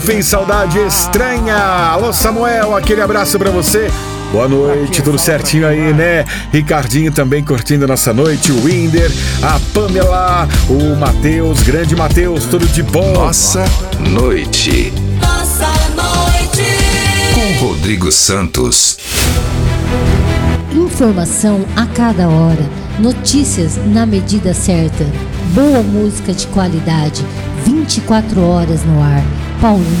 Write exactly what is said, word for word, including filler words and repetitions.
Fim, saudade estranha. Alô, Samuel, aquele abraço pra você. Boa noite, tudo certinho aí, né? Ricardinho também curtindo a nossa noite, o Winder, a Pamela, o Matheus, grande Matheus, tudo de bom. Nossa noite. Nossa noite. Com Rodrigo Santos. Informação a cada hora, notícias na medida certa, boa música de qualidade, vinte e quatro horas no ar. Paulinho